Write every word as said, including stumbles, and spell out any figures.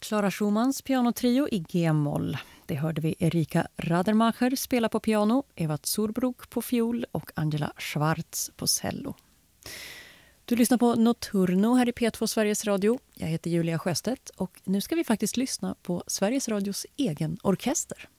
Clara Schumanns pianotrio i G-moll. Det hörde vi Erika Radermacher spela på piano, Eva Zurbrugg på fiol och Angela Schwartz på cello. Du lyssnar på Nocturno här i P två Sveriges Radio. Jag heter Julia Sjöstedt och nu ska vi faktiskt lyssna på Sveriges Radios egen orkester.